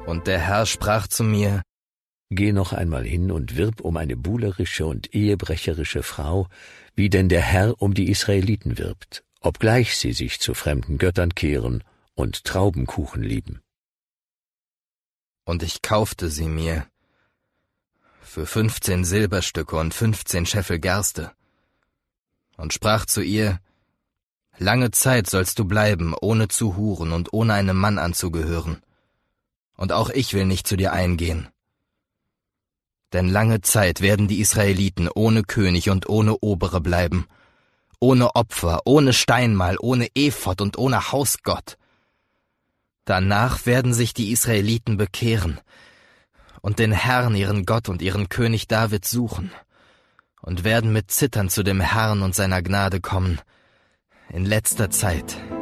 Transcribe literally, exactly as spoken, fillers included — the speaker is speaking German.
Und der Herr sprach zu mir: Geh noch einmal hin und wirb um eine buhlerische und ehebrecherische Frau, wie denn der Herr um die Israeliten wirbt, obgleich sie sich zu fremden Göttern kehren und Traubenkuchen lieben. Und ich kaufte sie mir für fünfzehn Silberstücke und fünfzehn Scheffel Gerste und sprach zu ihr: Lange Zeit sollst du bleiben, ohne zu huren und ohne einem Mann anzugehören. Und auch ich will nicht zu dir eingehen. Denn lange Zeit werden die Israeliten ohne König und ohne Obere bleiben, ohne Opfer, ohne Steinmal, ohne Ephod und ohne Hausgott. Danach werden sich die Israeliten bekehren und den Herrn, ihren Gott und ihren König David suchen und werden mit Zittern zu dem Herrn und seiner Gnade kommen in letzter Zeit.